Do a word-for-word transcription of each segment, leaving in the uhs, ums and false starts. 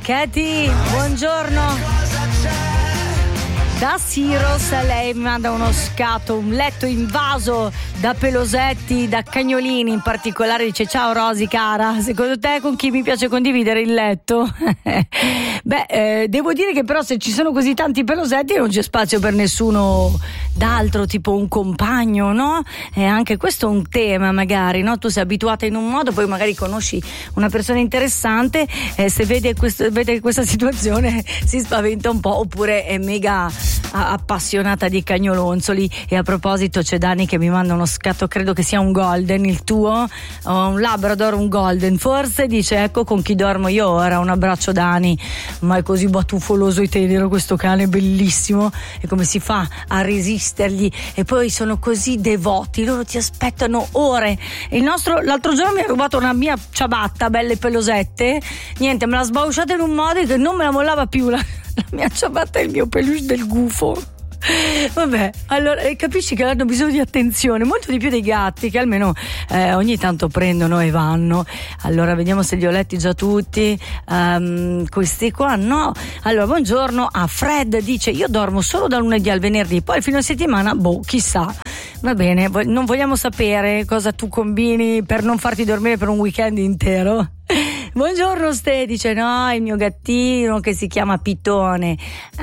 Katy, buongiorno. Da Siros lei mi manda uno scatto, un letto invaso da pelosetti, da cagnolini in particolare. Dice: ciao Rosy cara, secondo te con chi mi piace condividere il letto? Beh, eh, devo dire che però se ci sono così tanti pelosetti non c'è spazio per nessuno d'altro, tipo un compagno, no? E anche questo è un tema magari, no? Tu sei abituata in un modo, poi magari conosci una persona interessante, eh, se vede, questo, vede questa situazione si spaventa un po', oppure è mega appassionata di cagnolonzoli. E a proposito c'è Dani che mi manda uno scatto, credo che sia un golden il tuo, o un labrador, un golden forse, dice: ecco con chi dormo io ora. Un abbraccio Dani, ma è così batuffoloso e tenero questo cane, bellissimo, e come si fa a resistergli? E poi sono così devoti, loro ti aspettano ore. Il nostro l'altro giorno mi ha rubato una mia ciabatta, belle pelosette, niente, me l'ha sbausciata in un modo che non me la mollava più la La mia ciabatta è il mio peluche del gufo. Vabbè, allora capisci che hanno bisogno di attenzione, molto di più dei gatti, che almeno eh, ogni tanto prendono e vanno. Allora vediamo se li ho letti già tutti. Um, questi qua no. Allora, buongiorno a Fred, dice: io dormo solo dal lunedì al venerdì, poi il fine settimana boh, chissà. Va bene, non vogliamo sapere cosa tu combini per non farti dormire per un weekend intero. Buongiorno Ste, dice: no, il mio gattino che si chiama Pitone.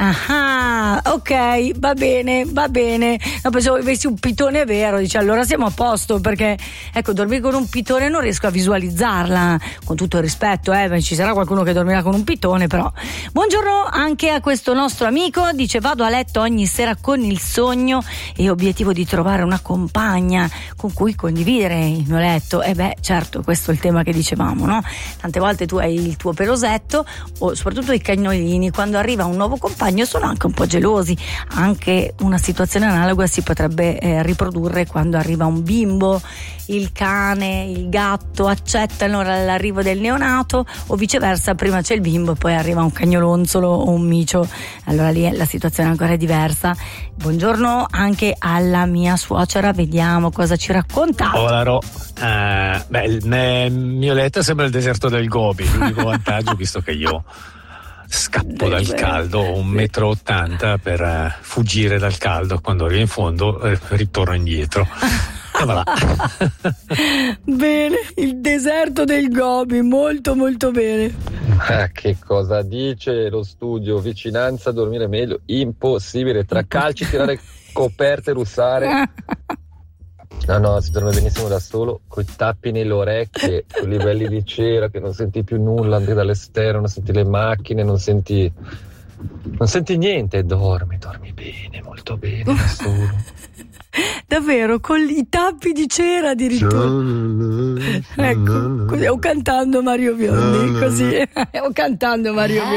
Ah, ok, va bene, va bene. No, pensavo avessi un pitone vero, dice: allora siamo a posto, perché ecco, dormire con un pitone non riesco a visualizzarla, con tutto il rispetto, eh, ci sarà qualcuno che dormirà con un pitone, però. Buongiorno anche a questo nostro amico, dice: vado a letto ogni sera con il sogno e obiettivo di trovare una compagna con cui condividere il mio letto. E eh beh, certo, questo è il tema che dicevamo, no? Tante volte tu hai il tuo pelosetto, o soprattutto i cagnolini, quando arriva un nuovo compagno sono anche un po' gelosi. Anche una situazione analoga si potrebbe eh, riprodurre quando arriva un bimbo. Il cane, il gatto accettano l'arrivo del neonato, o viceversa, prima c'è il bimbo e poi arriva un cagnolonzolo o un micio, allora lì la situazione è ancora diversa. Buongiorno anche alla mia suocera, vediamo cosa ci racconta. Hola Ro, uh, beh, il mio letto sembra il deserto del Gobi, l'unico vantaggio visto che io scappo beh, dal beh. caldo, ho un metro ottanta per uh, fuggire dal caldo, quando arrivo in fondo eh, ritorno indietro. Bene, il deserto del Gobi, molto molto bene. Ma che cosa dice lo studio? Vicinanza, dormire meglio? Impossibile, tra calci, tirare coperte, russare. No, no, si dorme benissimo da solo, coi tappi nelle orecchie, con livelli di cera che non senti più nulla anche dall'esterno, non senti le macchine, non senti non senti niente, dormi, dormi bene, molto bene da solo. Davvero, con i tappi di cera addirittura. Ecco, così, o cantando Mario Biondi, così, o cantando Mario Biondi.